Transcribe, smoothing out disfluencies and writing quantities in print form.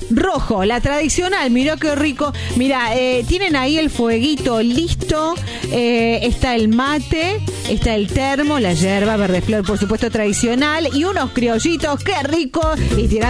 rojo, la tradicional. Mirá qué rico. Mira, tienen ahí el fueguito listo. Está el mate, está el termo, la yerba verde flor, por supuesto, tradicional. Y unos criollitos, qué rico. Y